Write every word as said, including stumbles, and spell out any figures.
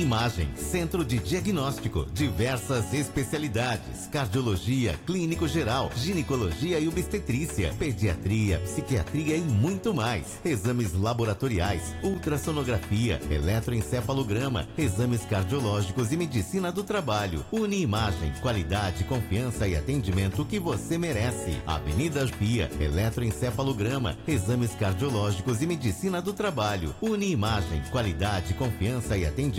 Uniimagem, Centro de Diagnóstico, diversas especialidades, cardiologia, clínico geral, ginecologia e obstetrícia, pediatria, psiquiatria e muito mais. Exames laboratoriais, ultrassonografia, eletroencefalograma, exames cardiológicos e medicina do trabalho. Uniimagem, qualidade, confiança e atendimento que você merece. Avenida Pia, eletroencefalograma, exames cardiológicos e medicina do trabalho. Uniimagem, qualidade, confiança e atendimento